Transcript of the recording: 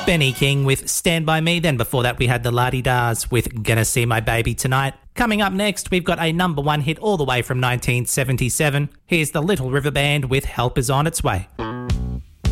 Benny King with Stand By Me. Then before that we had the La-Di-Dahs with Gonna See My Baby Tonight. Coming up next, we've got a number one hit all the way from 1977. Here's the Little River Band with Help Is On Its Way.